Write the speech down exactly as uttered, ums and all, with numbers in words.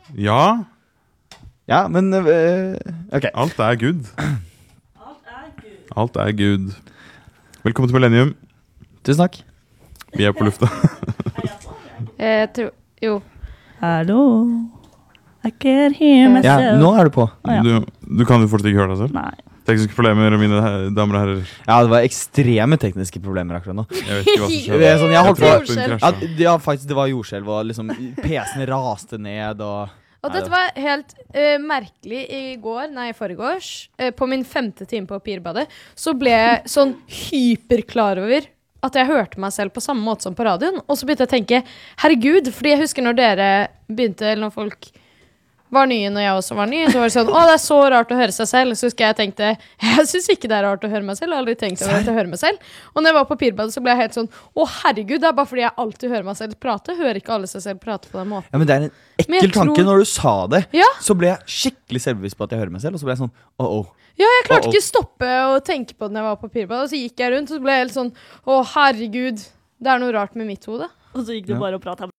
Ja. Ja, men uh, ok. Alt er good. Alt er good. Alt er good. Velkommen til Millennium. Tusen takk. Vi er på lufta. Jeg tror, jo. Hallo. I can't hear myself. Ja, nå er du på. Ah, ja. Du, du kan jo fortsatt ikke høre deg selv. Nei. Tekniske problemer, mine her- damer og herrer. Ja, det var ekstreme tekniske problemer akkurat nå. Jeg vet ikke hva som skjer. Det er sånn, jeg holdt tror på- appen Jordskjelv. krasjet. Ja, ja, faktisk, det var jordskjelv, og liksom P C-en raste ned, og... Og dette var helt eh, merkelig i går, nei, i forgårs, eh, på min femte time på Pirbadet, så ble jeg sånn hyperklar over at jeg hørte meg selv på samme måte som på radioen, og så begynte jeg å tenke, herregud, fordi jeg husker når dere begynte, eller når folk var nye når jeg også var ny, så var det sånn, å, det er så rart å høre seg selv, så husker jeg tenkte, jeg synes ikke det er rart å høre meg selv, jeg har aldri tenkt over at jeg hører meg selv, og når jeg var på Pirbadet så ble jeg helt sånn, å herregud, det er bare fordi jeg alltid hører meg selv prate, hører ikke alle seg selv prate på den måten. Ja, men det er en Men ekkel jeg tanke tror- når du sa det. Ja. Så ble jeg skikkelig selvbevisst på at jeg hører meg selv, og så ble jeg sånn, åh, åh. Ja, jeg klarte Uh-oh. ikke stoppe å tenke på det når jeg var på Pirbadet, og så gikk jeg rundt, og så ble jeg helt sånn, å herregud, det er noe rart med mitt hode. Og så gikk du Ja. bare og pratet.